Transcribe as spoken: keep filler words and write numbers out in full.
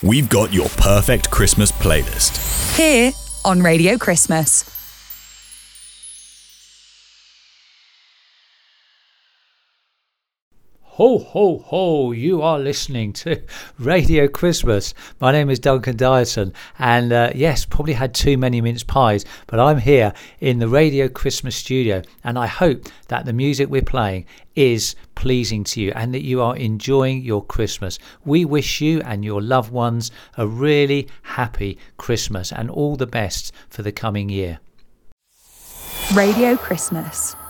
we've got your perfect Christmas playlist. Here on Radio Christmas. Ho, ho, ho, you are listening to Radio Christmas. My name is Duncan Dyson, and uh, yes, probably had too many mince pies, but I'm here in the Radio Christmas studio, and I hope that the music we're playing is pleasing to you and that you are enjoying your Christmas. We wish you and your loved ones a really happy Christmas and all the best for the coming year. Radio Christmas.